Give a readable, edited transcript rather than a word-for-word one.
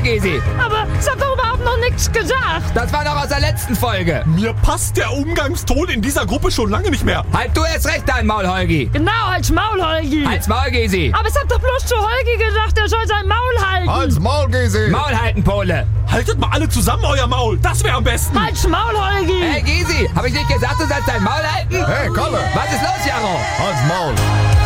Gesi. Aber ich hab doch überhaupt noch nichts gesagt. Das war noch aus der letzten Folge. Mir passt der Umgangston in dieser Gruppe schon lange nicht mehr. Halt du erst recht dein Maul, Holgi. Genau, als Maul, Holgi. Als Maul, Gesi. Aber ich hab doch bloß zu Holgi gesagt, er soll sein Maul halten. Als Maul, Gesi. Maul halten, Pole. Haltet mal alle zusammen euer Maul. Das wäre am besten. Als Maul, Holgi. Hey, Gesi, hab ich nicht gesagt, du sollst dein Maul halten? Hey, Kalle. Was ist los, Jaro? Als Maul.